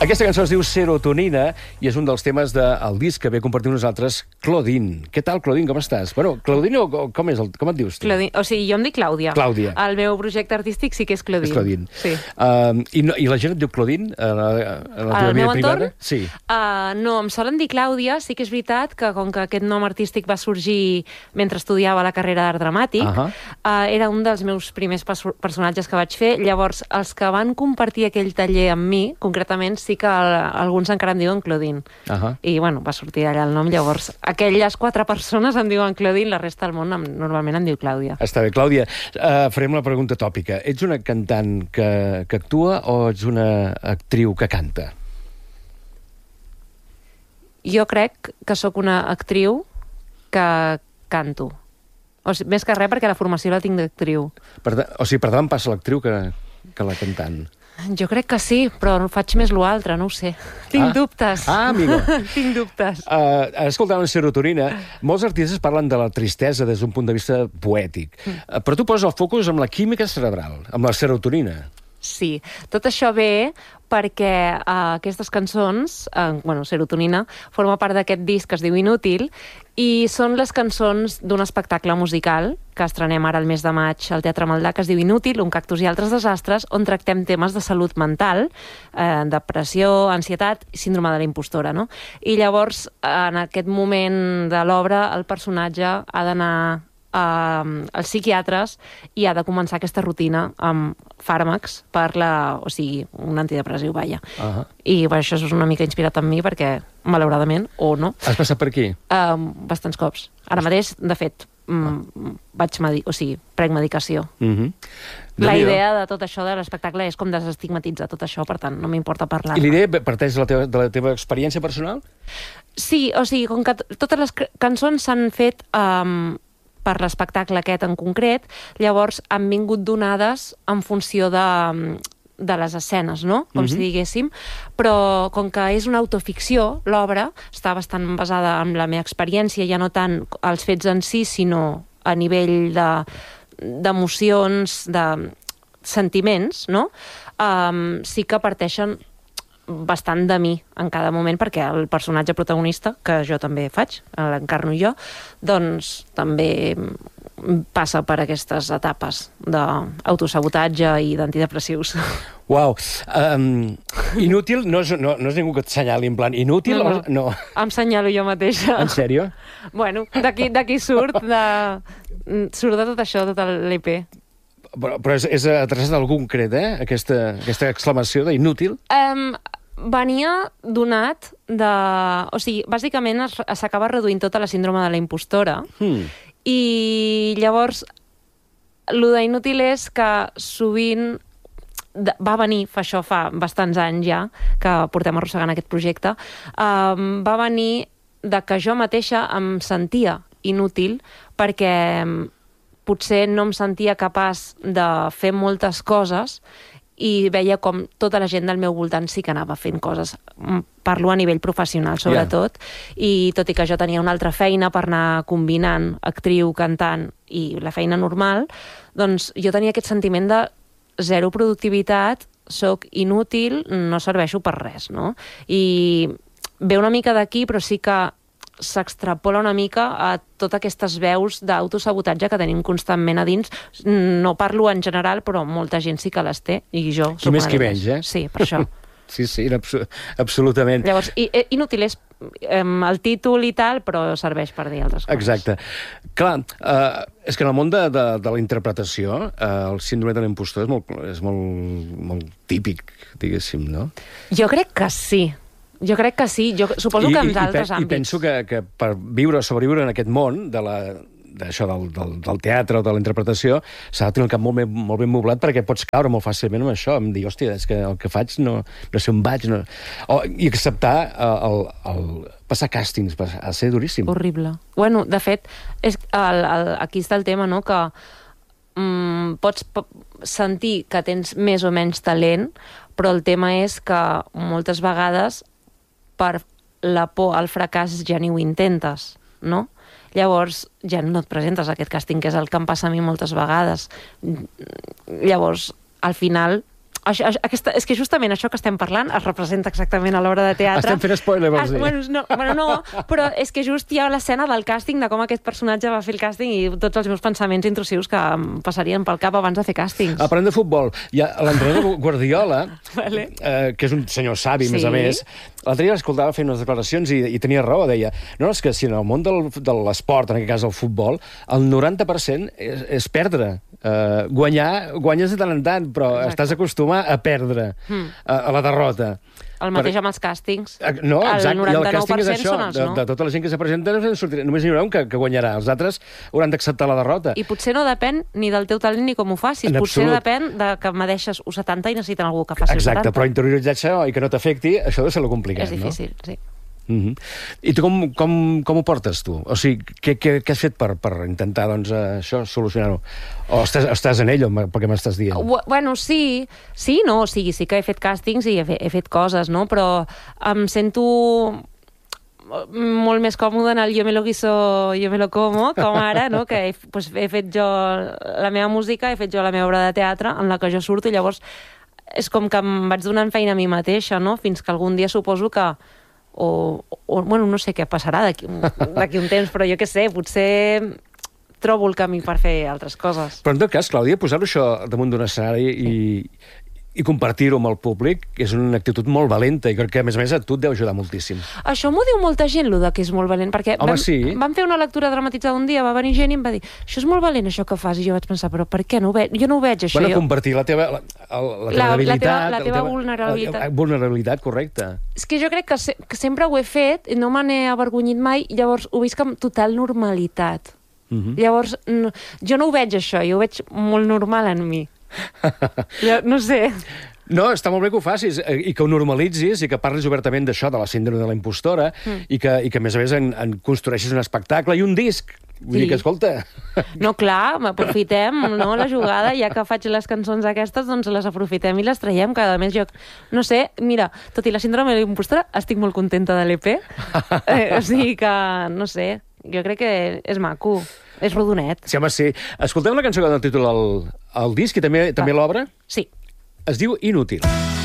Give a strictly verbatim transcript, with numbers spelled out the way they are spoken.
Aquesta cançó es diu Serotonina i és un dels temes del disc que ve a compartir amb nosaltres Claudine. Què tal, Claudine, com estàs? Bueno, Claudine o com, és el, com et dius tu? Claudine, o sigui, jo em dic Clàudia. Clàudia. El meu projecte artístic sí que és Claudine. És Claudine. Sí. Uh, i, no, I la gent et diu Claudine a la, a la teva vida privada? Sí. Uh, no, em solen dir Clàudia. Sí que és veritat que com que aquest nom artístic va sorgir mentre estudiava la carrera d'art dramàtic, uh -huh. uh, era un dels meus primers personatges que vaig fer. Llavors, els que van compartir aquell taller amb mi, concretament, sí que el, alguns encara em diuen Claudine. Uh -huh. I, bueno, va sortir allà el nom. Llavors, aquelles quatre persones em diuen Claudine, la resta del món em, normalment em diu Clàudia. Està bé. Clàudia, uh, farem la pregunta tòpica. Ets una cantant que, que actua o ets una actriu que canta? Jo crec que sóc una actriu que canto. O sigui, més que res perquè la formació la tinc d'actriu. O sigui, per davant passa l'actriu que, que la cantant. Jo crec que sí, però faig més l'altre, no ho sé. Tinc ah. dubtes. Ah, amigo. Tinc dubtes. Uh, escoltant Serotonina, molts artistes parlen de la tristesa des d'un punt de vista poètic. Mm. Uh, però tu poses el focus en la química cerebral, amb la serotonina. Sí, tot això ve perquè uh, aquestes cançons, uh, bueno, Serotonina, forma part d'aquest disc que es diu Inútil, i són les cançons d'un espectacle musical que estrenem ara el mes de maig al Teatre Maldà, que es diu Inútil, un cactus i altres desastres, on tractem temes de salut mental, eh, depressió, ansietat i síndrome de la impostora, no? I llavors, en aquest moment de l'obra, el personatge ha d'anar Uh, als psiquiatres i ha de començar aquesta rutina amb fàrmacs per la... o sigui, un antidepressiu, vaja. Uh -huh. I per això és una mica inspirat en mi, perquè, malauradament, o no... Has passat per aquí? Uh, bastants cops. Ara mateix, de fet, mm, vaig medi o sigui, prenc medicació. Uh -huh. La idea de tot això de l'espectacle és com desestigmatitzar tot això, per tant, no m'importa parlar. I l'idea parteix de la, teva, de la teva experiència personal? Sí, o sigui, com que totes les cançons s'han fet... Um, per l'espectacle aquest en concret, llavors han vingut donades en funció de, de les escenes, no? Com uh-huh. si diguéssim, però com que és una autoficció, l'obra està bastant basada en la meva experiència, ja no tant els fets en si, sinó a nivell de d'emocions, de sentiments, no? Um, sí que parteixen bastant de mi en cada moment, perquè el personatge protagonista, que jo també faig, l'encarno jo, doncs també passa per aquestes etapes d'autosabotatge i d'antidepressius. Uau! Um, inútil, no és, no, no és ningú que et senyali en plan inútil? No, no. O, no. Em senyalo jo mateixa. En sèrio? Bueno, d'aquí surt, de, surt de tot això, tot l'E P. Però, però és, és adreçat a algú concret, eh? Aquesta, aquesta exclamació d'inútil? Um, venia donat de... O sigui, bàsicament s'acaba reduint tota la síndrome de la impostora hmm. i llavors el d'inútil és que sovint va venir, fa això fa bastants anys ja, que portem arrossegant aquest projecte, um, va venir de que jo mateixa em sentia inútil perquè potser no em sentia capaç de fer moltes coses i veia com tota la gent del meu voltant sí que anava fent coses. Parlo a nivell professional, sobretot, yeah. i tot i que jo tenia una altra feina per anar combinant actriu, cantant i la feina normal, doncs jo tenia aquest sentiment de zero productivitat, soc inútil, no serveixo per res, no? I ve una mica d'aquí, però sí que s'extrapola una mica a totes aquestes veus d'autosabotatge que tenim constantment a dins. No parlo en general, però molta gent sí que les té, i jo... Qui més qui menys, eh? Sí, per això. Sí, sí, absolutament. Llavors, i, inútil és um, el títol i tal, però serveix per dir altres coses. Exacte. Clar, uh, és que en el món de, de, de la interpretació, uh, el síndrome de l'impostor és, molt, és molt, molt típic, diguéssim, no? Jo crec que sí. Jo crec que sí, jo suposo que en I, altres i, àmbits. I penso que, que per viure o sobreviure en aquest món de la, d'això del, del, del teatre o de la interpretació s'ha de tenir el cap molt ben, molt ben moblat perquè pots caure molt fàcilment amb això, em dir, hòstia, és que el que faig no, no sé on vaig, no... O, i acceptar el, el, el passar càstings, ha de ser duríssim. Horrible. Bueno, de fet, és el, el, aquí està el tema, no?, que mm, pots sentir que tens més o menys talent, però el tema és que moltes vegades per la por al fracàs ja ni ho intentes, no? Llavors ja no et presentes a aquest càsting, que és el que em passa a mi moltes vegades. Llavors, al final, Això, aquesta, és que justament això que estem parlant es representa exactament a l'obra de teatre. Estem fent spoiler, vols dir? Bueno no, bueno, no, però és que just hi ha l'escena del càsting, de com aquest personatge va fer el càsting i tots els meus pensaments intrusius que em passarien pel cap abans de fer càstings. Ah, parlant de futbol, hi ha l'entrenador Guardiola, vale. eh, que és un senyor savi, Sí. a més a més, l'altre dia l'escoltava fer unes declaracions i, i tenia raó, deia, no, és que si en el món del, de l'esport, en aquest cas el futbol, el noranta per cent és, és perdre. Uh, guanyar, guanyes de tant en tant, però Exacte. estàs acostumat a perdre, Mm. a, a la derrota. El mateix Per- amb els càstings. Eh, No, exacte, el i el noranta-nou càsting per és cent això, són els de, no. de tota la gent que se presenta només, en sortirà, només n'hi haurà un que, que guanyarà, els altres hauran d'acceptar la derrota. I potser no depèn ni del teu talent ni com ho facis, En potser absolut. depèn de que medeixes u setanta i necessiten algú que faci u Exacte, setanta. però interioritzar això i que no t'afecti, això deu ser lo complicat, És difícil, sí. no? Mm -hmm. I tu com, com, com ho portes, tu? O sigui, què, què, què has fet per, per intentar, doncs, eh, això, solucionar-ho? O estàs, estàs en ello, pel que m'estàs dient? Bu- Bueno, sí, sí, no, o sigui, sí que he fet càstings i he fet, he fet coses, no? Però em sento molt més còmode en el yo me lo guiso, yo me lo como, com ara, no? Que he, pues, he fet jo la meva música, he fet jo la meva obra de teatre en la que jo surto i llavors és com que em vaig donant feina a mi mateixa, no? Fins que algun dia suposo que o, o bueno, no sé què passarà d'aquí d'aquí un temps, però jo què sé, potser trobo el camí per fer altres coses. Però en tot cas, Clàudia, posar-ho això damunt d'un escenari i, i compartir-ho amb el públic és una actitud molt valenta i crec que, a més a més, a tu et deu ajudar moltíssim. Això m'ho diu molta gent, lo de que és molt valent, perquè Home, vam, sí. vam fer una lectura dramatitzada un dia, va venir gent i em va dir això és molt valent, això que fas, i jo vaig pensar, però per què no ho veig? Jo no ho veig, això. Bueno, jo... compartir la teva, la, la, la teva La- la debilitat... teva- la el teva teva- vulnerabilitat. eh, Vulnerabilitat, correcte. És que jo crec que, se, que sempre ho he fet, i no me n'he avergonyit mai, i llavors ho visc amb total normalitat. Uh -huh. Llavors, no, jo no ho veig, això, jo ho veig molt normal en mi. Jo, no sé... No, està molt bé que ho facis eh, i que ho normalitzis i que parlis obertament d'això, de la síndrome de la impostora, mm. i, que, i que, a més a més, en, en construeixis un espectacle i un disc. Vull Sí. dir que, escolta... No, clar, aprofitem, no?, la jugada, ja que faig les cançons aquestes, doncs les aprofitem i les traiem, que a més jo, no sé, mira, tot i la síndrome de l'impostora, estic molt contenta de l'E P, eh, o sigui que, no sé, jo crec que és maco, és rodonet. Sí, home, sí. Escoltem la cançó que dona el títol al, al disc i també, també l'obra. Sí. Es diu Inútil.